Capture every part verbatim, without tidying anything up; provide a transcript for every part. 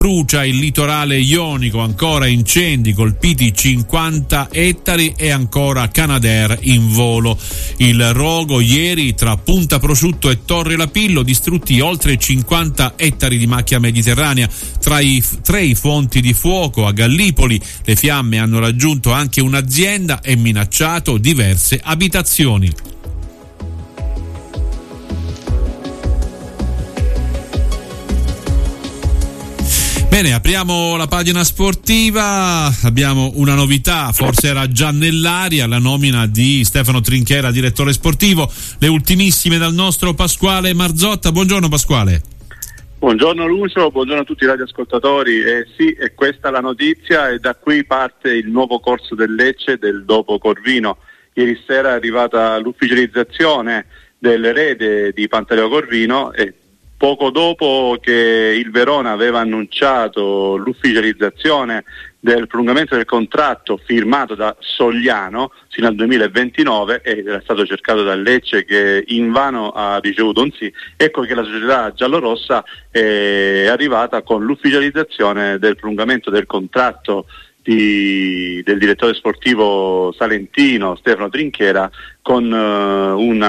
Brucia il litorale ionico, ancora incendi, colpiti cinquanta ettari e ancora Canadair in volo. Il rogo ieri tra Punta Prosciutto e Torre Lapillo, distrutti oltre cinquanta ettari di macchia mediterranea. Tra i tre i fonti di fuoco a Gallipoli, le fiamme hanno raggiunto anche un'azienda e minacciato diverse abitazioni. Bene, apriamo la pagina sportiva, abbiamo una novità, forse era già nell'aria, la nomina di Stefano Trinchera, direttore sportivo. Le ultimissime dal nostro Pasquale Marzotta. Buongiorno Pasquale. Buongiorno Lucio, buongiorno a tutti i radioascoltatori. Eh sì, è questa la notizia e da qui parte il nuovo corso del Lecce del dopo Corvino. Ieri sera è arrivata l'ufficializzazione dell'erede di Pantaleo Corvino e poco dopo che il Verona aveva annunciato l'ufficializzazione del prolungamento del contratto firmato da Sogliano fino al duemilaventinove ed era stato cercato dal Lecce che invano ha ricevuto un sì, ecco che la società giallorossa è arrivata con l'ufficializzazione del prolungamento del contratto Di, del direttore sportivo salentino Stefano Trinchera con uh, un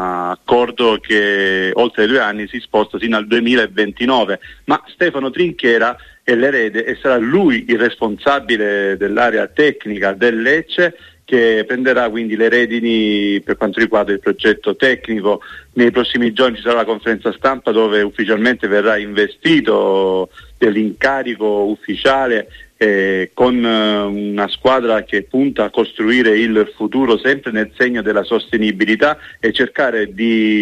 accordo che oltre due anni si sposta fino al duemilaventinove, ma Stefano Trinchera è l'erede e sarà lui il responsabile dell'area tecnica del Lecce, che prenderà quindi le redini per quanto riguarda il progetto tecnico. Nei prossimi giorni ci sarà la conferenza stampa dove ufficialmente verrà investito dell'incarico ufficiale eh, con eh, una squadra che punta a costruire il futuro sempre nel segno della sostenibilità e cercare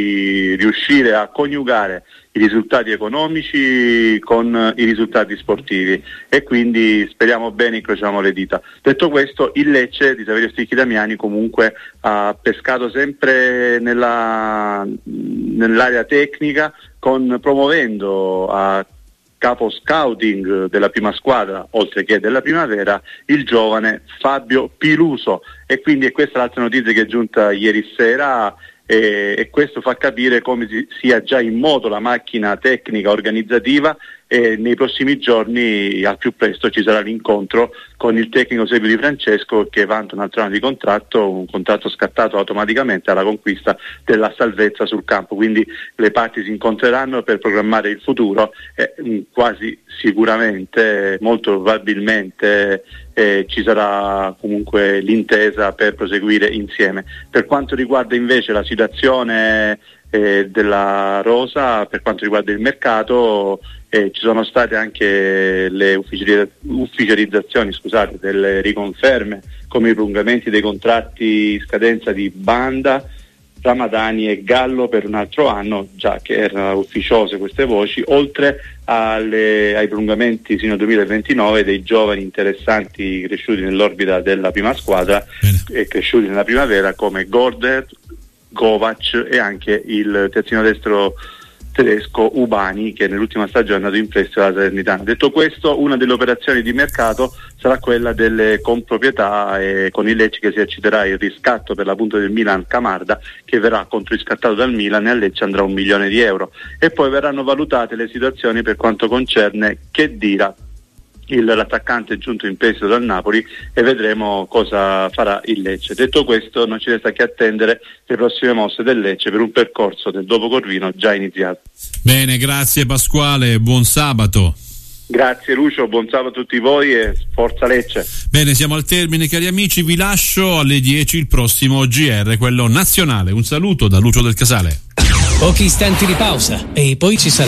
di riuscire a coniugare i risultati economici con i risultati sportivi e quindi speriamo bene, incrociamo le dita. Detto questo, il Lecce di Saverio Sticchi Damiani comunque ha pescato sempre nella, nell'area tecnica, con promuovendo a capo scouting della prima squadra, oltre che della primavera, il giovane Fabio Piluso, e quindi è questa l'altra notizia che è giunta ieri sera. E, e questo fa capire come si, sia già in moto la macchina tecnica organizzativa e nei prossimi giorni al più presto ci sarà l'incontro con il tecnico Sebio Di Francesco, che vanta un altro anno di contratto, un contratto scattato automaticamente alla conquista della salvezza sul campo, quindi le parti si incontreranno per programmare il futuro e quasi sicuramente, molto probabilmente eh, ci sarà comunque l'intesa per proseguire insieme. Per quanto riguarda invece la situazione eh, della rosa, per quanto riguarda il mercato, eh, ci sono state anche le ufficializzazioni scusate, delle riconferme come i prolungamenti dei contratti in scadenza di Banda, Ramadani e Gallo per un altro anno, già che erano ufficiose queste voci, oltre alle, ai prolungamenti fino al duemilaventinove dei giovani interessanti cresciuti nell'orbita della prima squadra e cresciuti nella primavera come Gorder, Kovac e anche il terzino destro tedesco Ubani, che nell'ultima stagione è andato in prestito alla Salernitana. Detto questo, una delle operazioni di mercato sarà quella delle comproprietà e con il Lecce che si accederà il riscatto per la punta del Milan Camarda, che verrà controriscattato dal Milan e al Lecce andrà un milione di euro, e poi verranno valutate le situazioni per quanto concerne Khedira, il, l'attaccante giunto in prestito dal Napoli, e vedremo cosa farà il Lecce. Detto questo, non ci resta che attendere le prossime mosse del Lecce per un percorso del dopo Corvino già iniziato. Bene, grazie Pasquale, buon sabato. Grazie Lucio, buon sabato a tutti voi e forza Lecce. Bene, siamo al termine cari amici, vi lascio alle dieci il prossimo G R, quello nazionale. Un saluto da Lucio del Casale. Pochi istanti di pausa e poi ci sarà